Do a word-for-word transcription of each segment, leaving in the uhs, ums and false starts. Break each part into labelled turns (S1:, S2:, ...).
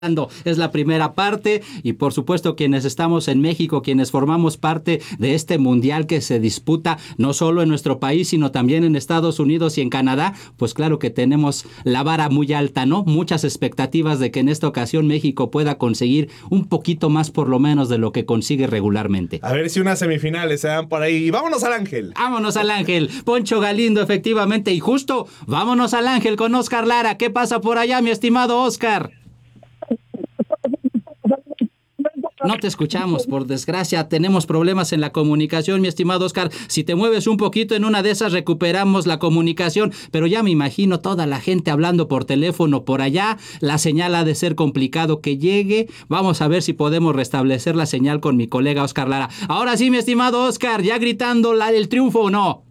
S1: Es la primera parte y por supuesto quienes estamos en México, quienes formamos parte de este mundial que se disputa no solo en nuestro país sino también en Estados Unidos y en Canadá, pues claro que tenemos la vara muy alta, ¿no? Muchas expectativas de que en esta ocasión México pueda conseguir un poquito más por lo menos de lo que consigue regularmente.
S2: A ver si unas semifinales se dan por ahí. Y vámonos al Ángel.
S1: Vámonos al Ángel. Poncho Galindo, efectivamente. Y justo, vámonos al Ángel con Oscar Lara. ¿Qué pasa por allá, mi estimado Oscar? No te escuchamos, por desgracia, tenemos problemas en la comunicación, mi estimado Oscar. Si te mueves un poquito, en una de esas recuperamos la comunicación, pero ya me imagino toda la gente hablando por teléfono por allá. La señal ha de ser complicado que llegue. Vamos a ver si podemos restablecer la señal con mi colega Oscar Lara. Ahora sí, mi estimado Oscar, ya gritando la, el triunfo o no.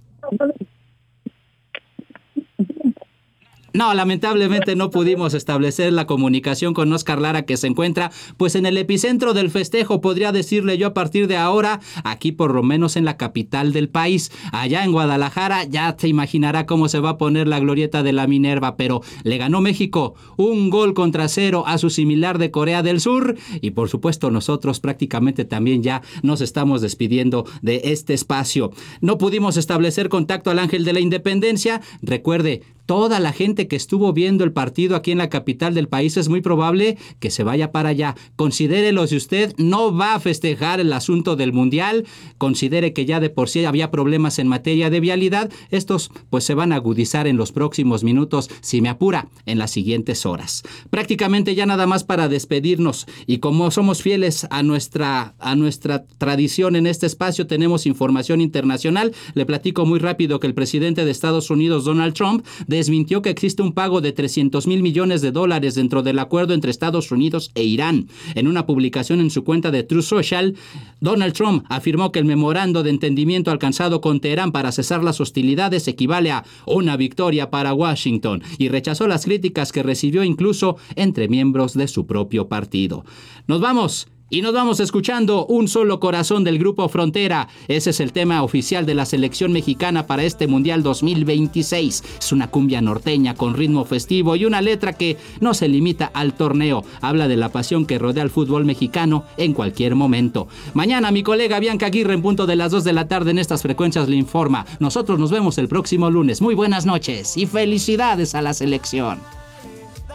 S1: No, lamentablemente no pudimos establecer la comunicación con Oscar Lara, que se encuentra pues en el epicentro del festejo, podría decirle yo a partir de ahora, aquí por lo menos en la capital del país. Allá en Guadalajara ya te imaginará cómo se va a poner la glorieta de la Minerva, pero le ganó México un gol contra cero a su similar de Corea del Sur y por supuesto nosotros prácticamente también ya nos estamos despidiendo de este espacio. No pudimos establecer contacto al Ángel de la Independencia. Recuerde, toda la gente que estuvo viendo el partido aquí en la capital del país es muy probable que se vaya para allá. Considérelo, si usted no va a festejar el asunto del mundial, considere que ya de por sí había problemas en materia de vialidad. Estos pues se van a agudizar en los próximos minutos, si me apura, en las siguientes horas. Prácticamente ya nada más para despedirnos, y como somos fieles a nuestra, a nuestra tradición en este espacio, tenemos información internacional. Le platico muy rápido que el presidente de Estados Unidos, Donald Trump, desmintió que existe un pago de trescientos mil millones de dólares dentro del acuerdo entre Estados Unidos e Irán. En una publicación en su cuenta de Truth Social, Donald Trump afirmó que el memorando de entendimiento alcanzado con Teherán para cesar las hostilidades equivale a una victoria para Washington y rechazó las críticas que recibió incluso entre miembros de su propio partido. Nos vamos. Y nos vamos escuchando Un Solo Corazón del Grupo Frontera. Ese es el tema oficial de la selección mexicana para este Mundial dos mil veintiséis. Es una cumbia norteña con ritmo festivo y una letra que no se limita al torneo. Habla de la pasión que rodea al fútbol mexicano en cualquier momento. Mañana mi colega Bianca Aguirre en punto de las dos de la tarde en estas frecuencias le informa. Nosotros nos vemos el próximo lunes. Muy buenas noches y felicidades a la selección.